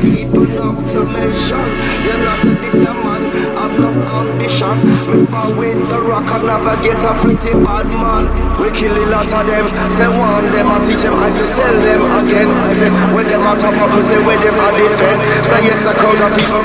people enough to mention. You know, say this a man have enough ambition. Me spar with the rock and never get a pretty bad man. We kill a lot of them. Say one them I teach them. I say tell them again. I say when them a top up, me say when them a defend. So yes, a crowd of people